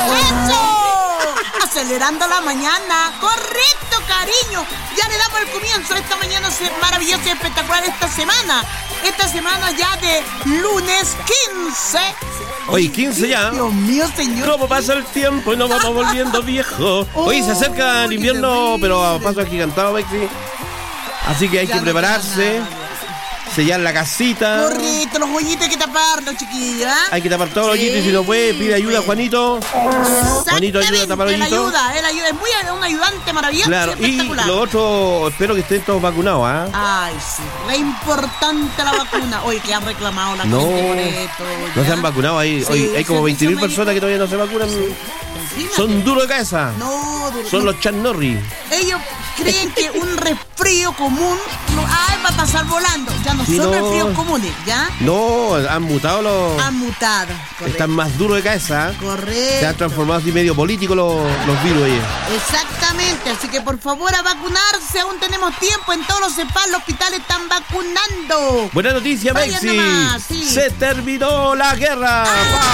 ¡Eso! Acelerando la mañana. Correcto, cariño. Ya le damos el comienzo a esta mañana maravillosa y espectacular esta semana. Esta semana ya de lunes 15. Hoy 15 ya. Dios mío, señor. ¿Cómo pasa el tiempo y nos vamos volviendo viejos? Hoy se acerca el invierno, pero a paso agigantado, Bexi. Así que hay que prepararse. Sellar la casita. Correcto, los hoyitos hay que taparlos, chiquillos. Hay que tapar todos los hoyitos y si no puede, pide ayuda a Juanito. Juanito ayuda a tapar los hoyitos. Él ayuda, es muy un ayudante maravilloso. Claro, y lo otro, espero que estén todos vacunados, ¿ah? Ay, sí, re importante la vacuna. Oye, que han reclamado la gente por esto. No se han vacunado ahí. Sí, hoy hay como 20.000 personas que todavía no se vacunan. Sí. Son duros de cabeza. No, son los Chuck Norris. Ellos creen que un resfrío común va a pasar volando. Ya no son resfríos comunes, ¿ya? No, han mutado los... Han mutado, correcto. Están más duros de cabeza. Correcto. Se han transformado así medio políticos los virus ahí. Exactamente, así que por favor a vacunarse, aún tenemos tiempo. En todos los CEPAL, los hospitales están vacunando. Buena noticia, Maxi. Sí. Se terminó la guerra.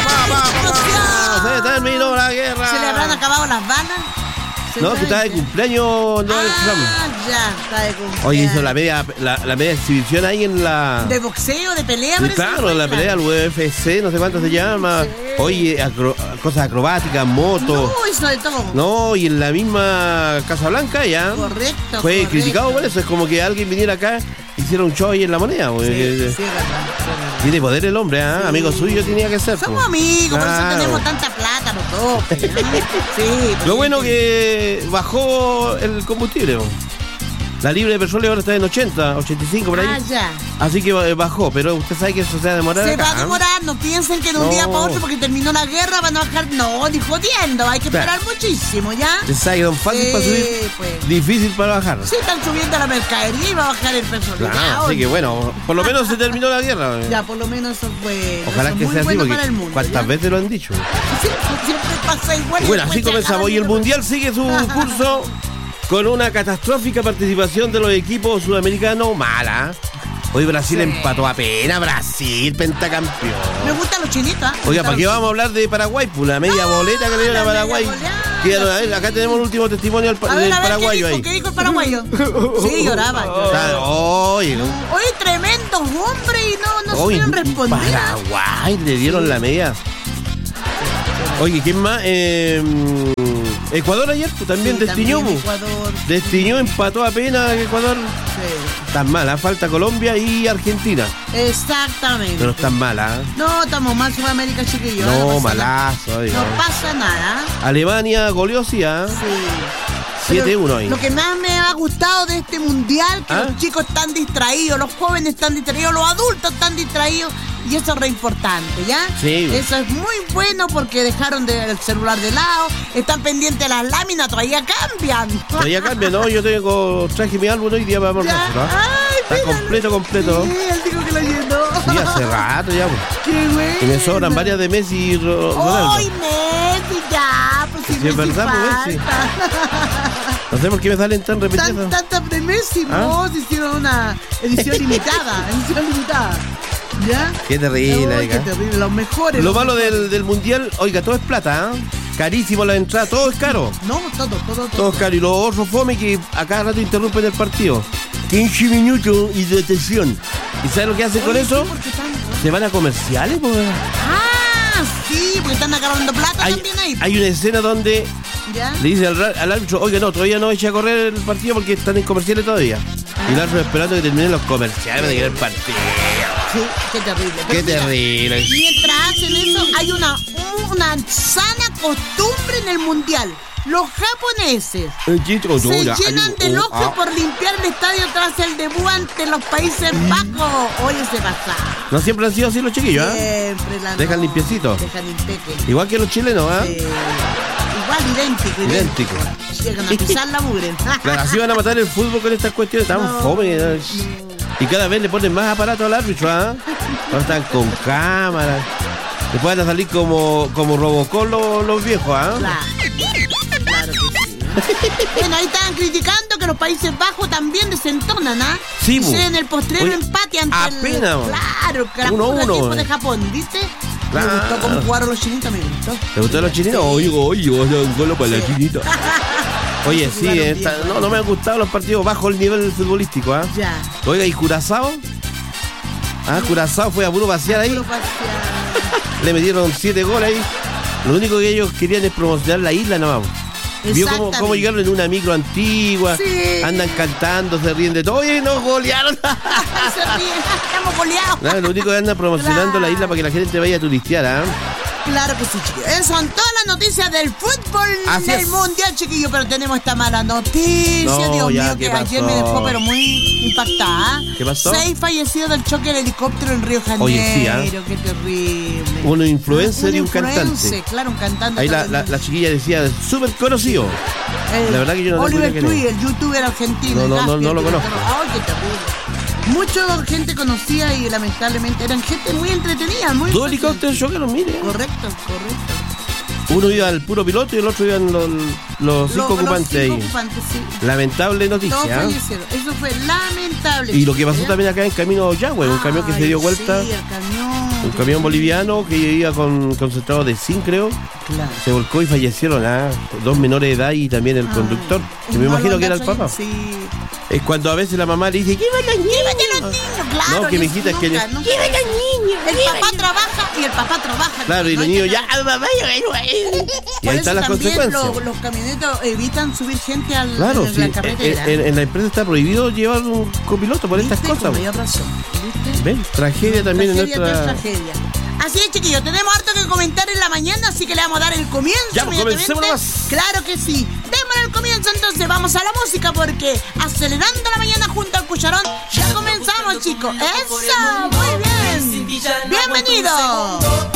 Se terminó la guerra. ¿Se le habrán acabado las balas? No, que está de cumpleaños Donald Trump. Ya, está de cumpleaños. Hoy hizo la media exhibición ahí en la... ¿De boxeo, de pelea? Claro, la pelea del UFC, no sé cuánto se llama. Sí. Oye, cosas acrobáticas, motos. No, hizo de todo. No, y en la misma Casa Blanca ya. Correcto. Fue criticado por eso, es como que alguien viniera acá y hiciera un show ahí en la moneda. Sí, verdad. Tiene poder el hombre, ¿ah? Sí. Amigo suyo tenía que ser. Somos amigos, por eso tenemos tanta plata los dos. Sí. Lo bueno que bajó el combustible. La libre de petróleo ahora está en 80, 85 por ahí. Ya. Así que bajó, pero usted sabe que eso se va a demorar. Se va a demorar, no piensen que de un día para otro, porque terminó la guerra, van a bajar. No, ni jodiendo, hay que esperar muchísimo, ¿ya? Usted sabe que es fácil para subir, pues. Difícil para bajar. Sí, están subiendo la mercadería y va a bajar el petróleo. Claro, así que bueno, por lo menos se terminó la guerra. Ya, por lo menos eso fue. Ojalá que sea así, porque ¿cuántas veces lo han dicho? Sí, siempre pasa igual. Bueno, así comenzamos. Y el Mundial sigue su curso. Con una catastrófica participación de los equipos sudamericanos, mala. Hoy Brasil empató apenas. Brasil, pentacampeón. Me gustan los chinitos. Oiga, ¿para qué vamos a hablar de Paraguay? Pues la media boleta que le dieron a Paraguay. Acá tenemos el último testimonio del paraguayo ahí. ¿Qué dijo el paraguayo? Sí, lloraba. Oye, tremendo hombre y no supieron responder. Paraguay, le dieron la media. Oye, ¿quién más? Ecuador ayer también destiñó. Destiñó, empató apenas Ecuador. Sí. Tan mala, falta Colombia y Argentina. Exactamente. Pero están malas. No, estamos mal Sudamérica, chiquillos. No, malazo. No pasa nada. Alemania goleó, sí, ¿ah? Sí. 7-1 ahí. Lo que más me ha gustado de este mundial, que los chicos están distraídos, los jóvenes están distraídos, los adultos están distraídos. Y eso es re importante, ¿ya? Sí. Eso es muy bueno porque dejaron el celular de lado, están pendientes de las láminas, todavía cambian. Todavía cambian, ¿no? Yo traje mi álbum hoy día para almorzar, ¿no? Está completo. Sí, él dijo que lo llenó. Sí, hace rato ya. Qué bueno. Y me sobran varias de Messi y Ronaldo. ¡Ay, Messi, ya! Pues sí, es verdad, pues Messi. No sé por qué me salen tan repetidas. Tantas de Messi, vos hicieron una edición limitada. ¿Ya? Qué terrible, qué terrible, los mejores. Lo malo del mundial, oiga, todo es plata, ¿eh? Carísimo la entrada, todo es caro. No, todo. Todo es caro. Y los otros fome que a cada rato interrumpen el partido. 15 minutos y de atención. ¿Y sabes lo que hacen con eso? Se van a comerciales, pues. Sí, porque están agarrando plata también ahí. Hay una escena donde le dice al árbitro, oiga, no, todavía no eche a correr el partido porque están en comerciales todavía. Y el árbitro esperando que terminen los comerciales para llegar el partido. Sí, qué terrible. Qué terrible. Mientras hacen eso, hay una sana costumbre en el mundial. Los japoneses se llenan de elogios por limpiar el estadio tras el debut ante los Países Bajos. Oye, se pasa. No siempre han sido así los chiquillos, ¿eh? Siempre dejan limpiecitos. Dejan impeque. Igual que los chilenos, ¿eh? Igual, idéntico. Llegan a pisar la mugre. Claro, así van a matar el fútbol con estas cuestiones tan fome. Y cada vez le ponen más aparato al árbitro, ¿ah? Ahora están con cámaras. Después van a salir como Robocop los viejos, ¿ah? Claro que sí. Bueno, ahí estaban criticando que los Países Bajos también desentonan, ¿ah? Sí, en el postrero empate ante apenas. Claro, que la 1-1 de Japón, ¿viste? Me gustó cómo jugaron los chinitos, me gustó. ¿Te gustó los chinitos? Oye, un gol para la chinita. Oye, sí, no me han gustado los partidos bajo el nivel futbolístico, ¿ah? Ya. Oiga, ¿y Curazao? Curazao fue a puro pasear ahí. Le metieron 7 goles ahí. Lo único que ellos querían es promocionar la isla nomás. Vio cómo llegaron en una micro antigua, sí. Andan cantando, se ríen de todo. Oye, nos golearon. Se ríen, estamos goleados. Lo único que andan promocionando la isla para que la gente vaya a turistear, ¿ah? Claro que sí, chiquillos. Esas son todas las noticias del fútbol del mundial, chiquillos. Pero tenemos esta mala noticia, Dios mío, que ayer me dejó pero muy impactada. ¿Qué pasó? 6 fallecidos del choque del helicóptero en Río Janeiro. Oye, sí, qué terrible. Un influencer y un cantante. Claro, un cantante. Ahí la chiquilla decía, súper conocido. La verdad que yo no Oliver Twist, el youtuber argentino. No lo conozco. Ay, qué terrible. Mucha gente conocía y lamentablemente eran gente muy entretenida. Dos helicópteros chocaron, mire. Correcto. Uno iba al puro piloto y el otro iban los 5 ocupantes ahí. Sí. Lamentable noticia. Todos fallecieron. Eso fue lamentable. Y lo que pasó también acá en Camino Yagüe, un camión que se dio vuelta. Sí, el camión. Un camión boliviano que iba con concentrado de zinc, creo. Claro. Se volcó y fallecieron 2 menores de edad y también el conductor. Que me imagino que era el papá. Sí. Es cuando a veces la mamá le dice, llévate a los niños. Claro. No, que mi hijita es que... Llévate a los niños. El papá trabaja y el papá trabaja. Claro, y los niños ya... Y ahí están las consecuencias. Los camioneros evitan subir gente a la carretera. En la empresa está prohibido llevar un copiloto por estas cosas. Mayor razón. ¿Ven? Tragedia también en nuestra... Tragedia. Así es, chiquillos, tenemos harto que comentar en la mañana, así que le vamos a dar el comienzo. Ya, comencemos más. Claro que sí. Démosle el comienzo, entonces vamos a la música, porque acelerando la mañana junto al cucharón, ya comenzamos, chicos. ¡Eso! Muy bien. Bienvenido.